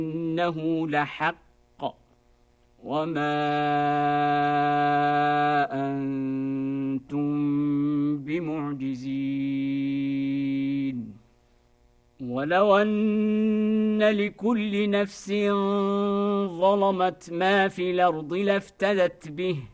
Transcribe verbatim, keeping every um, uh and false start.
إنه لحق وما أنتم بمعجزين ولو أن لكل نفس ظلمت ما في الأرض لافتدت به